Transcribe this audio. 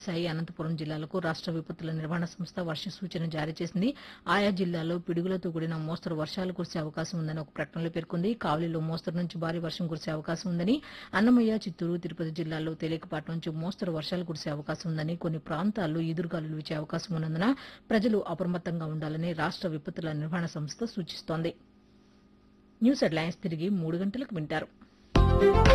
సాయి అనంతపురం జిల్లాలకు రాష్ట్ర విపత్తుల నిర్వహణ సంస్థ వర్ష సూచన జారీ చేసింది. ఆయా జిల్లాల్లో పిడుగులతో కూడిన మోస్తరు వర్షాలు కురిసే అవకాశం ఉందని ఒక ప్రకటనలో పేర్కొంది. కావలిలో మోస్తరు నుంచి భారీ వర్షం కురిసే అవకాశం ఉందని, అన్నమయ్య, చిత్తూరు, తిరుపతి జిల్లాల్లో తేలికపాటి నుంచి మోస్తరు వర్షాలు కురిసే అవకాశం ఉందని, కొన్ని ప్రాంతాల్లో ఈదురుగాలులు వీచే అవకాశం ఉన్నందున ప్రజలు అప్రమత్తంగా ఉండాలని రాష్ట్ర విపత్తుల నిర్వహణ సంస్థ సూచిస్తోంది. న్యూస్ హెడ్లైన్స్ తిరిగి 3 గంటలకు వింటారు.